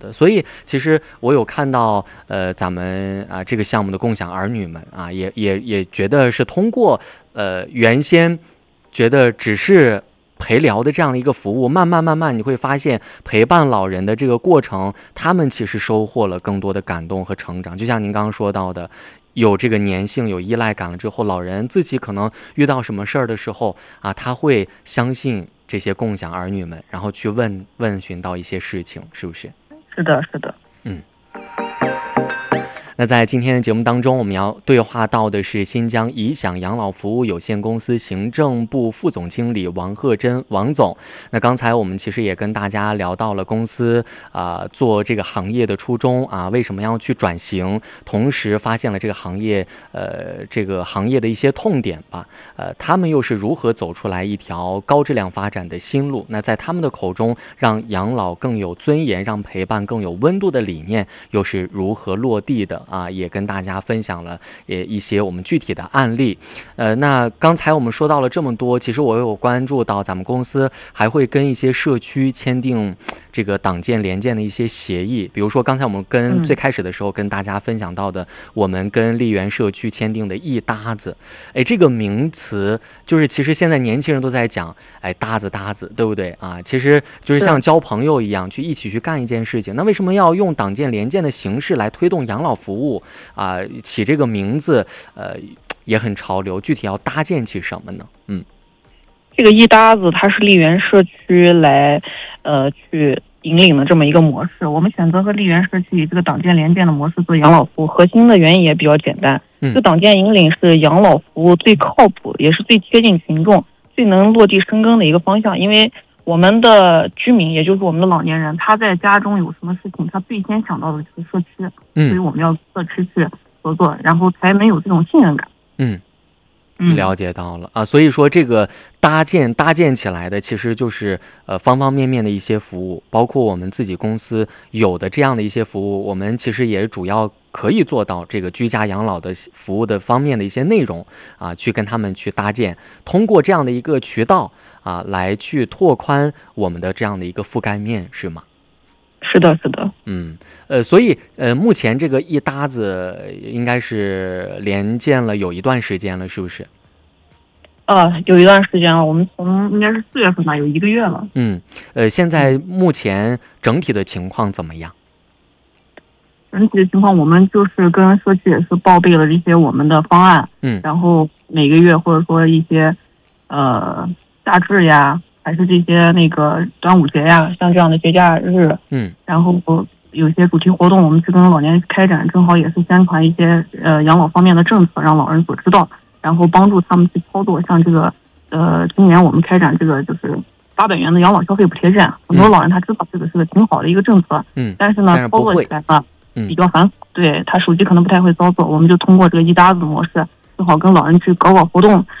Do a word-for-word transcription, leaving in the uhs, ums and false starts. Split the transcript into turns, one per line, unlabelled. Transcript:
的。所以其实我有看到，呃，咱们啊、呃、这个项目的共享儿女们啊，也也也觉得是通过呃原先觉得只是陪聊的这样的一个服务，慢慢慢慢你会发现陪伴老人的这个过程，他们其实收获了更多的感动和成长。就像您刚刚说到的，有这个粘性有依赖感了之后，老人自己可能遇到什么事儿的时候啊，他会相信这些共享儿女们，然后去问问询到一些事情，是不是？
是的，是的。
嗯。那在今天的节目当中，我们要对话到的是新疆怡享养老服务有限公司行政部副总经理王鹤珍王总。那刚才我们其实也跟大家聊到了公司啊、呃、做这个行业的初衷啊，为什么要去转型，同时发现了这个行业呃这个行业的一些痛点吧，呃他们又是如何走出来一条高质量发展的新路。那在他们的口中，让养老更有尊严，让陪伴更有温度的理念又是如何落地的啊，也跟大家分享了也一些我们具体的案例。呃，那刚才我们说到了这么多，其实我有关注到咱们公司还会跟一些社区签订这个党建联建的一些协议，比如说刚才我们跟最开始的时候跟大家分享到的，嗯、我们跟丽园社区签订的一搭子，哎，这个名词就是其实现在年轻人都在讲，哎，搭子搭子，对不对啊？其实就是像交朋友一样，去一起去干一件事情。那为什么要用党建联建的形式来推动养老服务啊？起这个名字，呃，也很潮流。具体要搭建起什么呢？嗯，
这个一搭子它是丽园社区来，呃，去引领的这么一个模式。我们选择和丽园社区以这个党建联建的模式做养老服务，核心的原因也比较简单。嗯，这党建引领是养老服务最靠谱，也是最贴近群众、最能落地生根的一个方向。因为我们的居民，也就是我们的老年人，他在家中有什么事情，他最先想到的就是社区。嗯，所以我们要社区去合作，然后才能有这种信任感。
嗯。了解到了啊，所以说这个搭建搭建起来的，其实就是呃方方面面的一些服务，包括我们自己公司有的这样的一些服务，我们其实也主要可以做到这个居家养老的服务的方面的一些内容啊，去跟他们去搭建，通过这样的一个渠道啊，来去拓宽我们的这样的一个覆盖面，是吗？
是的，是的。
嗯，呃，所以呃，目前这个一搭子应该是连建了有一段时间了，是不是？
啊，有一段时间了，我们从应该是四月份吧，有一个月了。
嗯，呃，现在目前整体的情况怎么样？
整体的情况，我们就是跟社区也是报备了一些我们的方案，嗯，然后每个月或者说一些呃大致呀。还是这些那个端午节呀，像这样的节假日，嗯，然后有些主题活动，我们去跟老年人开展，正好也是宣传一些呃养老方面的政策，让老人所知道，然后帮助他们去操作。像这个呃，今年我们开展这个就是八百元的养老消费补贴券，很多老人他知道这个是个挺好的一个政策，嗯，但是呢，操作起来呢比较繁复，对他手机可能不太会操作，我们就通过这个一搭子模式，正好跟老人去搞搞活动。